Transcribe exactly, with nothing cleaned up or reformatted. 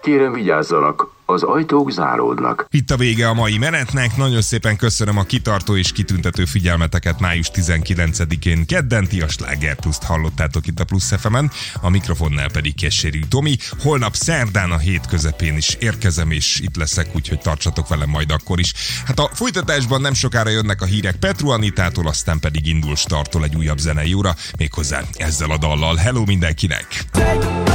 Kérem, vigyázzanak, az ajtók záródnak. Itt a vége a mai menetnek. Nagyon szépen köszönöm a kitartó és kitüntető figyelmeteket május tizenkilencedikén kedden. Ti a Sláger Pluszt hallottátok itt a Plusz ef emen, a mikrofonnál pedig Kessérű Tomi. Holnap szerdán a hét közepén is érkezem, és itt leszek, úgyhogy tartsatok velem majd akkor is. Hát a folytatásban nem sokára jönnek a hírek Petru Anitától, aztán pedig indul startol egy újabb zenei óra, méghozzá ezzel a dallal. Hello mindenkinek!